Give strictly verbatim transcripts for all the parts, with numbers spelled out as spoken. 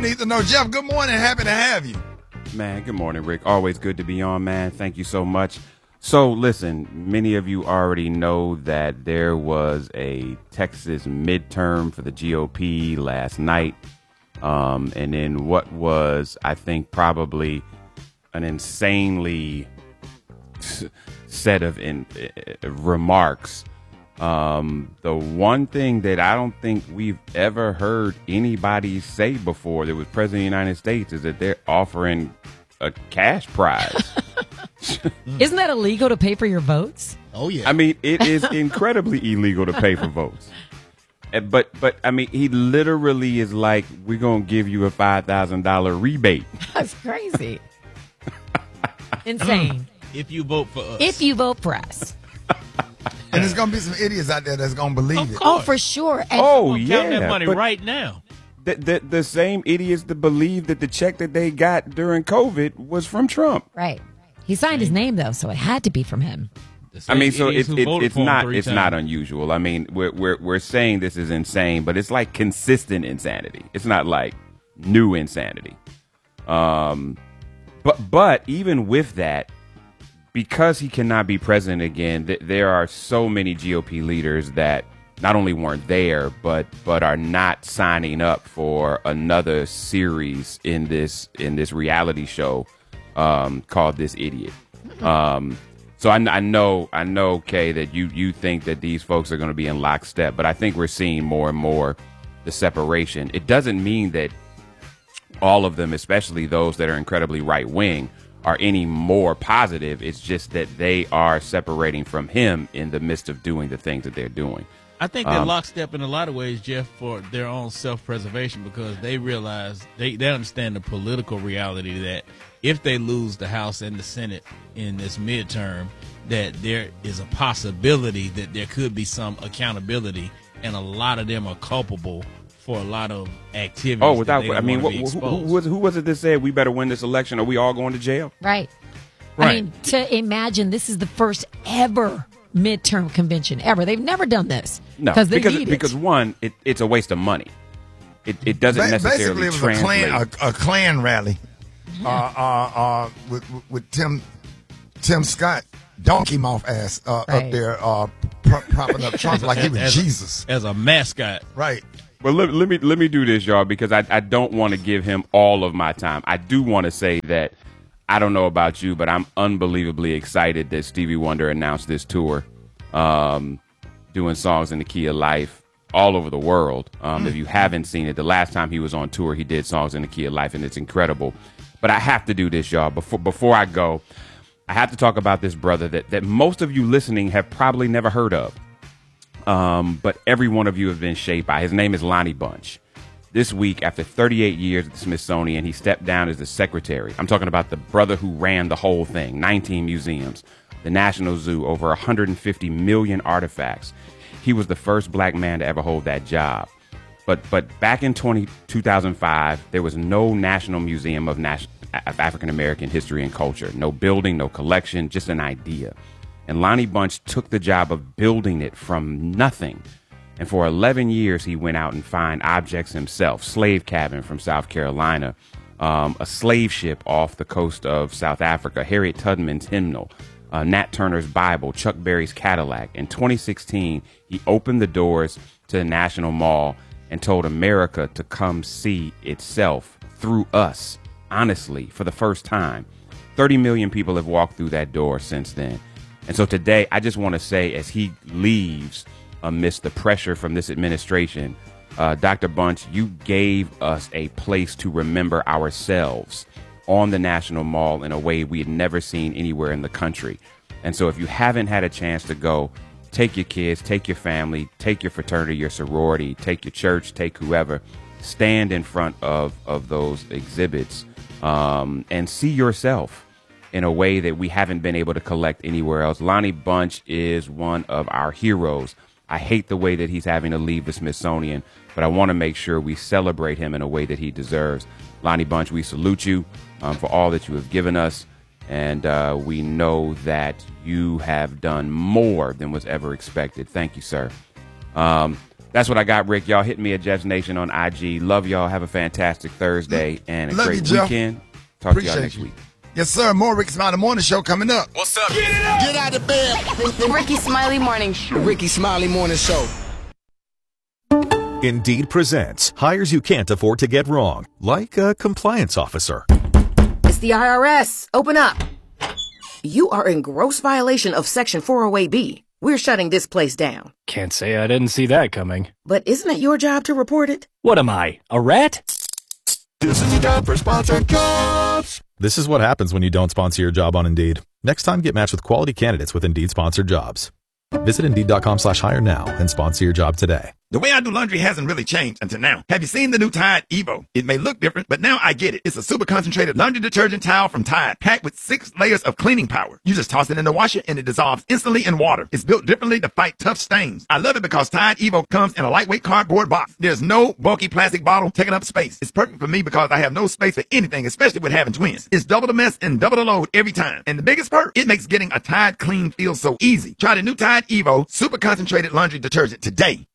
need to know. Jeff, good morning. Happy to have you. Man, good morning, Rick. Always good to be on, man. Thank you so much. So, listen, many of you already know that there was a Texas midterm for the G O P last night. Um, and in what was, I think, probably an insanely set of in, uh, remarks. Um, the one thing that I don't think we've ever heard anybody say before that was president of the United States is that they're offering a cash prize. Isn't that illegal to pay for your votes? Oh, yeah. I mean, it is incredibly illegal to pay for votes. But, but I mean, he literally is like, we're going to give you a five thousand dollars rebate. That's crazy. Insane. If you vote for us. If you vote for us. And there's going to be some idiots out there that's going to believe Of it. Oh, for sure. And Oh, I'm yeah. counting that money but right now. The, the, the same idiots that believe that the check that they got during COVID was from Trump. Right. He signed his name, though, so it had to be from him. The I same mean, so idiots it's who it, voted it's for him not three it's times. not unusual. I mean, we're we're we're saying this is insane, but it's like consistent insanity. It's not like new insanity. Um, but but even with that, because he cannot be president again, th- there are so many G O P leaders that not only weren't there, but but are not signing up for another series in this in this reality show um, called This Idiot. Um, so I, I know, I know, Kay, that you, you think that these folks are going to be in lockstep, but I think we're seeing more and more the separation. It doesn't mean that all of them, especially those that are incredibly right wing, are any more positive. It's just that they are separating from him in the midst of doing the things that they're doing. I think they're Um, lockstep in a lot of ways, Jeff, for their own self-preservation because they realize, they, they understand the political reality that if they lose the House and the Senate in this midterm, that there is a possibility that there could be some accountability, and a lot of them are culpable for a lot of activities. Oh, that without, they I don't mean, wanna what, be who, who, exposed. was, who was it that said we better win this election or we all going to jail? Right. Right. I mean, to imagine this is the first ever midterm convention ever. They've never done this. No, they because need it. because one, it, it's a waste of money. It it doesn't Ba- necessarily Basically, it was a translate. Klan, a, a Klan rally uh, uh, uh, with, with, with Tim Tim Scott, donkey mouth ass uh, Right. up there uh, pro- propping up Trump like he was As- Jesus. As a mascot. Right. Well, let, let me let me do this, y'all, because I, I don't want to give him all of my time. I do want to say that I don't know about you, but I'm unbelievably excited that Stevie Wonder announced this tour, um, doing songs in the key of life all over the world. Um, If you haven't seen it, the last time he was on tour, he did songs in the key of life, and it's incredible. But I have to do this, y'all. Before before I go, I have to talk about this brother that, that most of you listening have probably never heard of. Um, but every one of you have been shaped by. His name is Lonnie Bunch. This week, after thirty-eight years at the Smithsonian, he stepped down as the secretary. I'm talking about the brother who ran the whole thing, nineteen museums, the National Zoo, over one hundred fifty million artifacts. He was the first black man to ever hold that job. But but back in two thousand five, there was no National Museum of, Nas- of African American History and Culture. No building, no collection, just an idea. And Lonnie Bunch took the job of building it from nothing. And for eleven years, he went out and found objects himself. Slave cabin from South Carolina, um, a slave ship off the coast of South Africa, Harriet Tubman's hymnal, uh, Nat Turner's Bible, Chuck Berry's Cadillac. In twenty sixteen, he opened the doors to the National Mall and told America to come see itself through us, honestly, for the first time. thirty million people have walked through that door since then. And so today, I just want to say, as he leaves amidst the pressure from this administration, uh, Doctor Bunch, you gave us a place to remember ourselves on the National Mall in a way we had never seen anywhere in the country. And so if you haven't had a chance to go, take your kids, take your family, take your fraternity, your sorority, take your church, take whoever, stand in front of, of those exhibits um, and see yourself in a way that we haven't been able to collect anywhere else. Lonnie Bunch is one of our heroes. I hate the way that he's having to leave the Smithsonian, but I want to make sure we celebrate him in a way that he deserves. Lonnie Bunch, we salute you um, for all that you have given us, and uh, we know that you have done more than was ever expected. Thank you, sir. Um, That's what I got, Rick. Y'all hit me at Jeff's Nation on I G. Love y'all. Have a fantastic Thursday and a Love great you, weekend. Talk Appreciate to y'all next you. week. Yes, sir. More Ricky Smiley Morning Show coming up. What's up? Get it up! Get out of bed. The Ricky Smiley Morning Show. Ricky Smiley Morning Show. Indeed presents hires you can't afford to get wrong, like a compliance officer. It's the I R S. Open up. You are in gross violation of Section four oh eight B. We're shutting this place down. Can't say I didn't see that coming. But isn't it your job to report it? What am I, a rat? This is your job for sponsored jobs. This is what happens when you don't sponsor your job on Indeed. Next time, get matched with quality candidates with Indeed sponsored jobs. Visit Indeed.com slash hire now and sponsor your job today. The way I do laundry hasn't really changed until now. Have you seen the new Tide Evo? It may look different, but now I get it. It's a super concentrated laundry detergent towel from Tide, packed with six layers of cleaning power. You just toss it in the washer and it dissolves instantly in water. It's built differently to fight tough stains. I love it because Tide Evo comes in a lightweight cardboard box. There's no bulky plastic bottle taking up space. It's perfect for me because I have no space for anything, especially with having twins. It's double the mess and double the load every time. And the biggest perk, it makes getting a Tide clean feel so easy. Try the new Tide Evo super concentrated laundry detergent today.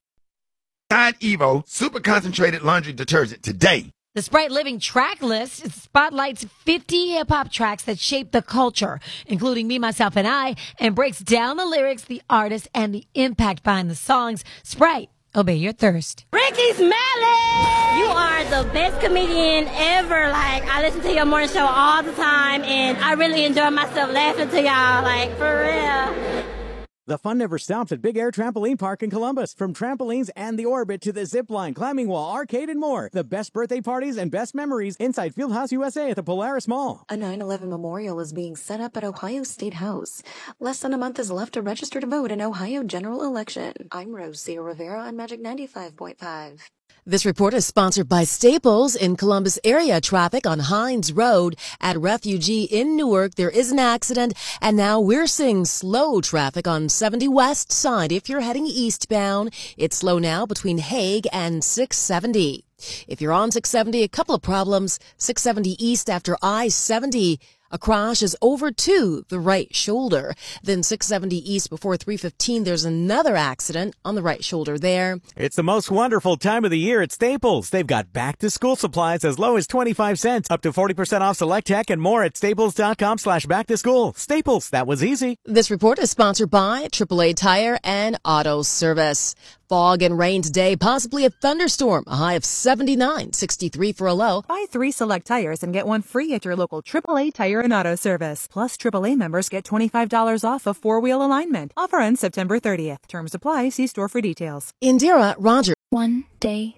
Tide Evo Super Concentrated Laundry Detergent today. The Sprite Living track list spotlights fifty hip-hop tracks that shape the culture, including Me, Myself, and I, and breaks down the lyrics, the artists, and the impact behind the songs. Sprite, obey your thirst. Ricky Smiley! You are the best comedian ever. Like, I listen to your morning show all the time, and I really enjoy myself laughing to y'all, like, for real. The fun never stops at Big Air Trampoline Park in Columbus. From trampolines and the orbit to the zip line, climbing wall, arcade, and more. The best birthday parties and best memories inside Fieldhouse U S A at the Polaris Mall. A nine eleven memorial is being set up at Ohio State House. Less than a month is left to register to vote in Ohio general election. I'm Rosia Rivera on Magic ninety-five point five. This report is sponsored by Staples. In Columbus area. Traffic on Hines Road at Refugee in Newark. There is an accident, and now we're seeing slow traffic on seventy West Side. If you're heading eastbound, it's slow now between Hague and six seventy. If you're on six seventy, a couple of problems. six seventy East after I seventy. A crash is over to the right shoulder. Then six seventy East before three fifteen, there's another accident on the right shoulder there. It's the most wonderful time of the year at Staples. They've got back-to-school supplies as low as twenty-five cents, up to forty percent off select tech, and more at staples.com slash back-to-school. Staples, that was easy. This report is sponsored by triple A Tire and Auto Service. Fog and rain today, possibly a thunderstorm, a high of seventy-nine, sixty-three for a low. Buy three select tires and get one free at your local triple A Tire and Auto Service. Plus, triple A members get twenty-five dollars off a four-wheel alignment. Offer ends September thirtieth. Terms apply. See store for details. Indira Roger. One day,